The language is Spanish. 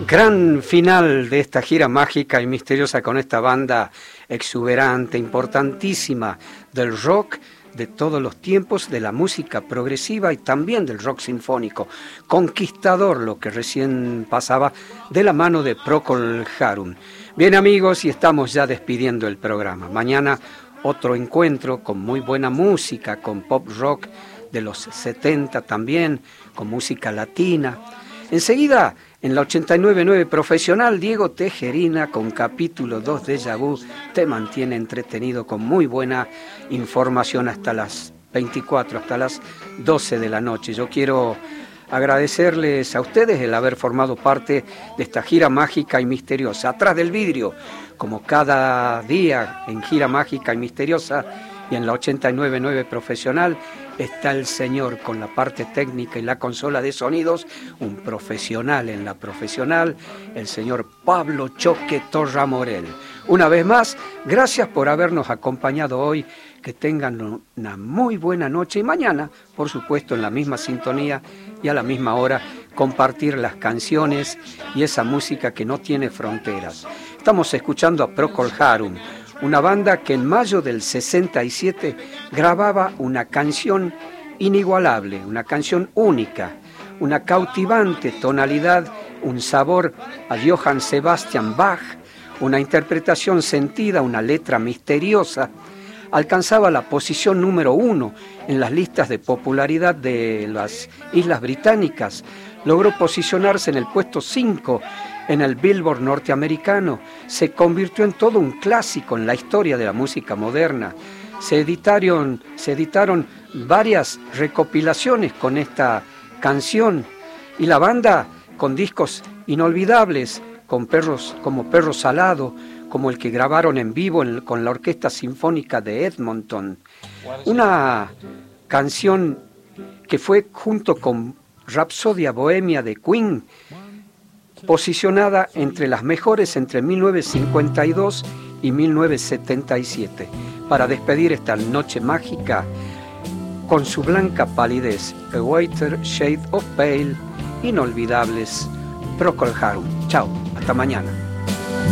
Gran final de esta gira mágica y misteriosa con esta banda exuberante, importantísima del rock de todos los tiempos, de la música progresiva y también del rock sinfónico. Conquistador, lo que recién pasaba de la mano de Procol Harum. Bien, amigos, y estamos ya despidiendo el programa. Mañana otro encuentro con muy buena música, con pop rock de los 70 también, con música latina. Enseguida, en la 89.9 Profesional, Diego Tejerina con capítulo 2 de Déjà Vu te mantiene entretenido con muy buena información hasta las 24, hasta las 12 de la noche. Yo quiero agradecerles a ustedes el haber formado parte de esta gira mágica y misteriosa. Atrás del vidrio, como cada día en gira mágica y misteriosa y en la 89.9 Profesional, está el señor con la parte técnica y la consola de sonidos, un profesional en la profesional, el señor Pablo Choque Torramorel. Una vez más, gracias por habernos acompañado hoy, que tengan una muy buena noche y mañana, por supuesto, en la misma sintonía y a la misma hora, compartir las canciones y esa música que no tiene fronteras. Estamos escuchando a Procol Harum, una banda que en mayo del 67 grababa una canción inigualable, una canción única, una cautivante tonalidad, un sabor a Johann Sebastian Bach, una interpretación sentida, una letra misteriosa. Alcanzaba la posición número 1 en las listas de popularidad de las Islas Británicas. Logró posicionarse en el puesto 5 en el Billboard norteamericano. Se convirtió en todo un clásico en la historia de la música moderna. Se editaron varias recopilaciones con esta canción y la banda con discos inolvidables, con como Perro Salado, como el que grabaron en vivo con la Orquesta Sinfónica de Edmonton. Una canción que fue junto con Rapsodia Bohemia de Queen, posicionada entre las mejores entre 1952 y 1977, para despedir esta noche mágica con su blanca palidez, A Whiter Shade of Pale, inolvidables Procol Harum. Chao, hasta mañana.